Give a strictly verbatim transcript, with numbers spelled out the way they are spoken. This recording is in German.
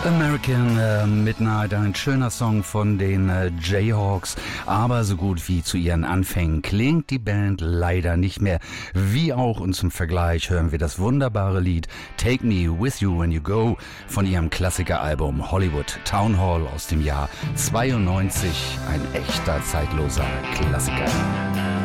American äh, Midnight, ein schöner Song von den äh, Jayhawks, aber so gut wie zu ihren Anfängen klingt die Band leider nicht mehr. Wie auch, und zum Vergleich hören wir das wunderbare Lied Take Me With You When You Go von ihrem Klassikeralbum Hollywood Town Hall aus dem Jahr zweiundneunzig, ein echter zeitloser Klassiker.